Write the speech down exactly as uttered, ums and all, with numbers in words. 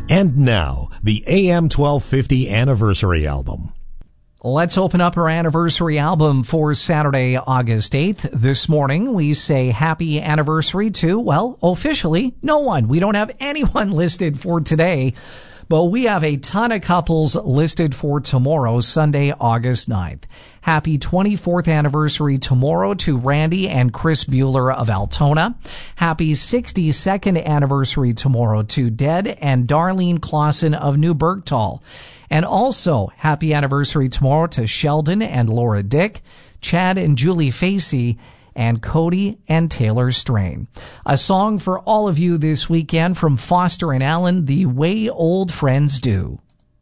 And now, the A M twelve fifty Anniversary Album. Let's open up our anniversary album for Saturday, August eighth. This morning, we say happy anniversary to, well, officially, no one. We don't have anyone listed for today, but we have a ton of couples listed for tomorrow, Sunday, August ninth. Happy twenty-fourth anniversary tomorrow to Randy and Chris Bueller of Altona. Happy sixty-second anniversary tomorrow to Ded and Darlene Clausen of New Bergtal. And also, happy anniversary tomorrow to Sheldon and Laura Dick, Chad and Julie Facey, and Cody and Taylor Strain. A song for all of you this weekend from Foster and Allen, The Way Old Friends Do.